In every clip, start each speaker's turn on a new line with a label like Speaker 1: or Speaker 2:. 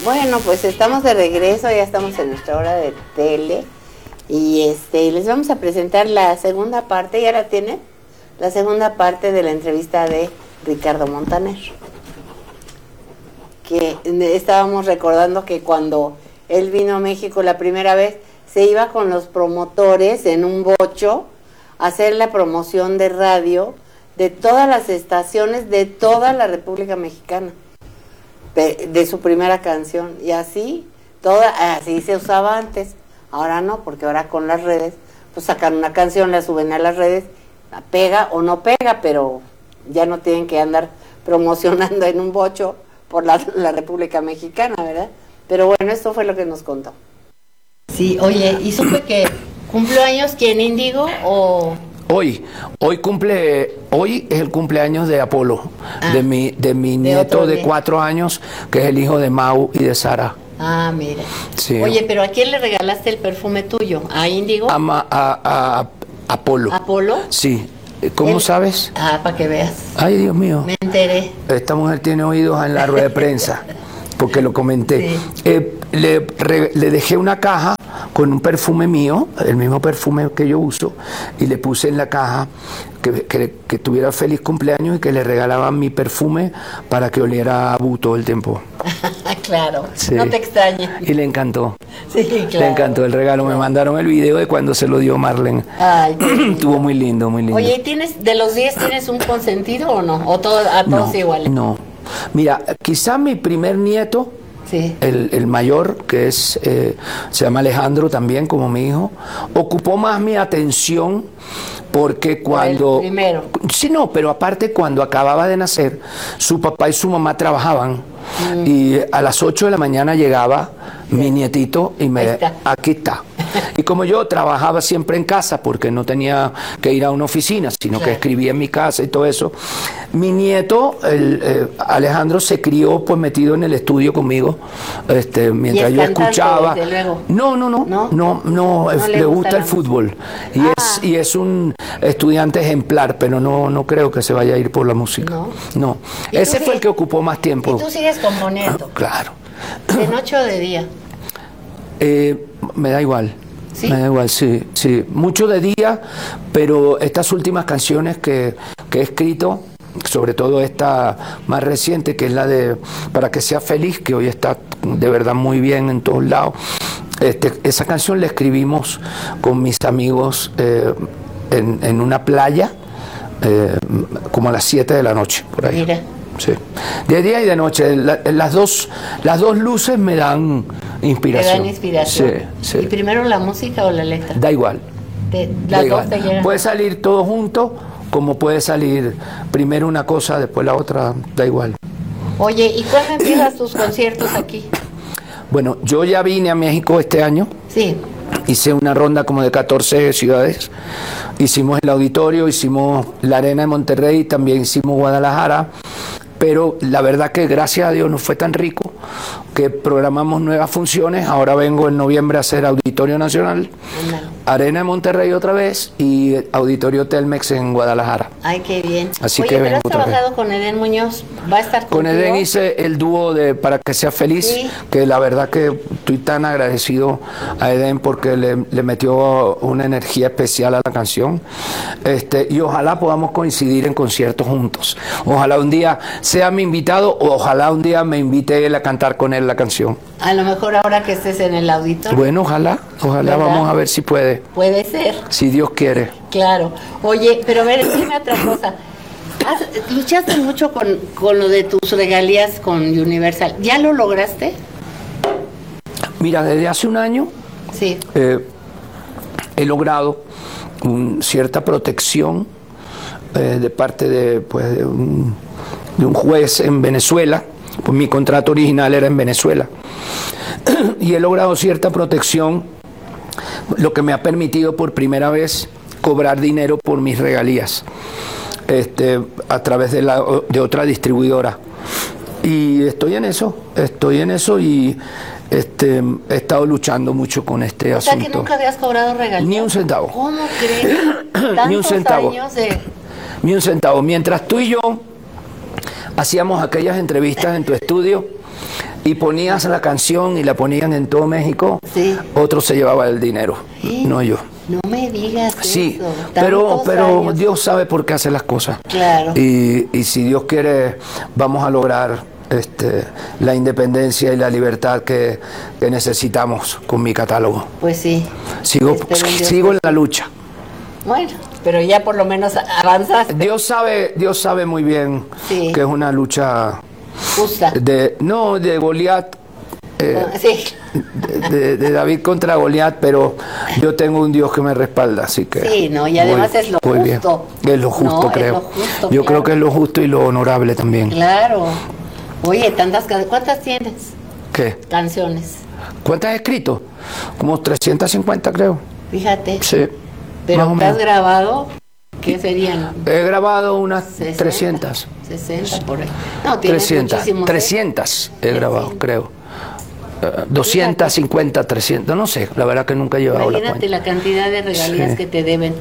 Speaker 1: Bueno, pues estamos de regreso, ya estamos en nuestra hora de tele y les vamos a presentar la segunda parte, ¿ya la tienen? La segunda parte de la entrevista de Ricardo Montaner. Que estábamos recordando que cuando él vino a México la primera vez, se iba con los promotores en un bocho a hacer la promoción de radio de todas las estaciones de toda la República Mexicana, de su primera canción, y así se usaba antes. Ahora no, porque ahora con las redes pues sacan una canción, la suben a las redes, pega o no pega, pero ya no tienen que andar promocionando en un bocho por la República Mexicana, ¿verdad? Pero bueno, esto fue lo que nos contó.
Speaker 2: Sí, oye, ¿y supe que cumplió años quién, Índigo o...?
Speaker 3: Hoy es el cumpleaños de Apolo, de mi nieto de 4 años, que es el hijo de Mau y de Sara.
Speaker 2: Ah, mira.
Speaker 3: Sí.
Speaker 2: Oye, pero ¿a quién le regalaste el perfume tuyo? ¿A Índigo?
Speaker 3: A Apolo.
Speaker 2: ¿Apolo?
Speaker 3: Sí. ¿Cómo sabes?
Speaker 2: Ah, para que veas.
Speaker 3: Ay, Dios mío.
Speaker 2: Me enteré.
Speaker 3: Esta mujer tiene oídos en la rueda de prensa, porque lo comenté. Sí. Le dejé una caja con un perfume mío, el mismo perfume que yo uso, y le puse en la caja que tuviera feliz cumpleaños y que le regalaban mi perfume para que oliera a Bu todo el tiempo.
Speaker 2: Claro,
Speaker 3: sí.
Speaker 2: No te extrañes.
Speaker 3: Y le encantó.
Speaker 2: Sí, claro.
Speaker 3: Le encantó el regalo. Me mandaron el video de cuando se lo dio Marlene.
Speaker 2: Ay,
Speaker 3: estuvo muy lindo, muy lindo.
Speaker 2: Oye, de los 10 tienes un consentido o no? ¿O a todos iguales?
Speaker 3: No. Mira, quizá mi primer nieto, sí, el mayor, que se llama Alejandro también, como mi hijo, ocupó más mi atención porque cuando...
Speaker 2: El primero.
Speaker 3: Sí, no, pero aparte cuando acababa de nacer, su papá y su mamá trabajaban y a las 8 de la mañana llegaba mi nietito y aquí está. Y como yo trabajaba siempre en casa porque no tenía que ir a una oficina, sino que escribía en mi casa y todo eso, mi nieto, Alejandro, se crió pues metido en el estudio conmigo, mientras yo escuchaba. No, le gusta el fútbol y es un estudiante ejemplar, pero no creo que se vaya a ir por la música. No. Ese fue el que ocupó más tiempo.
Speaker 2: ¿Y tú sigues componiendo?
Speaker 3: Claro.
Speaker 2: ¿De noche o de día?
Speaker 3: Me da igual.
Speaker 2: ¿Sí?
Speaker 3: Me da igual, sí. Mucho de día, pero estas últimas canciones que he escrito, sobre todo esta más reciente, que es la de Para que sea feliz, que hoy está de verdad muy bien en todos lados. Esa canción la escribimos con mis amigos en una playa, como a las 7 de la noche, por ahí.
Speaker 2: Mira.
Speaker 3: Sí. De día y de noche, las dos luces me dan inspiración.
Speaker 2: ¿Te dan inspiración?
Speaker 3: Sí.
Speaker 2: ¿Y primero la música o la letra?
Speaker 3: Da igual.
Speaker 2: Las dos te llegan.
Speaker 3: Puede salir todo junto, como puede salir primero una cosa, después la otra, da igual.
Speaker 2: Oye, ¿y cuándo empiezas tus conciertos aquí?
Speaker 3: Bueno, yo ya vine a México este año.
Speaker 2: Sí.
Speaker 3: Hice una ronda como de 14 ciudades. Hicimos el Auditorio, hicimos la Arena de Monterrey, también hicimos Guadalajara. Pero la verdad que gracias a Dios no fue tan rico que programamos nuevas funciones. Ahora vengo en noviembre a hacer Auditorio Nacional, Arena de Monterrey otra vez y Auditorio Telmex en Guadalajara.
Speaker 2: Ay, qué bien.
Speaker 3: Así
Speaker 2: Oye,
Speaker 3: que
Speaker 2: ¿pero has trabajado con Edén Muñoz? ¿Va a estar contigo?
Speaker 3: Con Edén hice el dúo de Para que sea feliz, sí, que la verdad que estoy tan agradecido a Edén porque le metió una energía especial a la canción. Y ojalá podamos coincidir en conciertos juntos. Ojalá un día sea mi invitado o ojalá un día me invite él a cantar con él la canción.
Speaker 2: A lo mejor ahora que estés en el auditorio.
Speaker 3: Bueno, ojalá, ¿verdad? Vamos a ver si puede.
Speaker 2: Puede ser.
Speaker 3: Si Dios quiere.
Speaker 2: Claro. Oye, pero a ver, dime otra cosa. Luchaste mucho con lo de tus regalías con Universal. ¿Ya lo lograste?
Speaker 3: Mira, desde hace un año
Speaker 2: sí,
Speaker 3: he logrado cierta protección de parte de un juez en Venezuela. Pues mi contrato original era en Venezuela y he logrado cierta protección, lo que me ha permitido por primera vez cobrar dinero por mis regalías a través de otra distribuidora, y estoy en eso y he estado luchando mucho con este asunto.
Speaker 2: O sea que nunca habías cobrado regalías.
Speaker 3: Ni un centavo.
Speaker 2: ¿Cómo crees?
Speaker 3: Ni un centavo.
Speaker 2: Años de...
Speaker 3: Ni un centavo. Mientras tú y yo hacíamos aquellas entrevistas en tu estudio, y ponías la canción y la ponían en todo México,
Speaker 2: Sí.
Speaker 3: otro se llevaba el dinero,
Speaker 2: Sí.
Speaker 3: no yo.
Speaker 2: No me digas
Speaker 3: Sí,
Speaker 2: eso.
Speaker 3: pero
Speaker 2: Tantos años.
Speaker 3: Dios sabe por qué hace las cosas.
Speaker 2: Claro.
Speaker 3: Y si Dios quiere, vamos a lograr la independencia y la libertad que necesitamos con mi catálogo.
Speaker 2: Pues sí.
Speaker 3: Sigo
Speaker 2: Espero en Dios
Speaker 3: en
Speaker 2: que
Speaker 3: la lucha.
Speaker 2: Bueno, pero ya por lo menos avanzaste.
Speaker 3: Dios sabe muy bien
Speaker 2: Sí.
Speaker 3: que es una lucha
Speaker 2: Justa.
Speaker 3: de Goliat,
Speaker 2: Sí.
Speaker 3: de David contra Goliat, pero yo tengo un Dios que me respalda, así que
Speaker 2: Sí, no, y además es lo
Speaker 3: voy bien.
Speaker 2: justo.
Speaker 3: Es lo justo,
Speaker 2: No, es
Speaker 3: creo.
Speaker 2: lo justo,
Speaker 3: Yo
Speaker 2: claro.
Speaker 3: creo que es lo justo y lo honorable también.
Speaker 2: Claro. Oye, ¿cuántas tienes?
Speaker 3: ¿Qué?
Speaker 2: Canciones.
Speaker 3: ¿Cuántas he escrito? Como 350, creo.
Speaker 2: Fíjate.
Speaker 3: Sí.
Speaker 2: Pero
Speaker 3: más o
Speaker 2: ¿te has
Speaker 3: menos.
Speaker 2: grabado? ¿Qué serían?
Speaker 3: He grabado unas
Speaker 2: 60,
Speaker 3: 300.
Speaker 2: 60 por ahí. No, tienes
Speaker 3: 300.
Speaker 2: muchísimos.
Speaker 3: 300 he grabado,
Speaker 2: 300.
Speaker 3: creo. 250, 300, no sé, la verdad que nunca he llevado la
Speaker 2: Imagínate
Speaker 3: cuenta.
Speaker 2: la cantidad de regalías
Speaker 3: Sí.
Speaker 2: que te deben.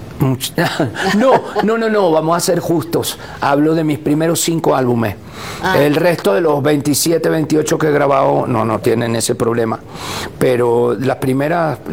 Speaker 3: No, vamos a ser justos. Hablo de mis primeros 5 álbumes.
Speaker 2: Ah.
Speaker 3: El resto de los 27, 28 que he grabado no tienen ese problema. Pero las primeras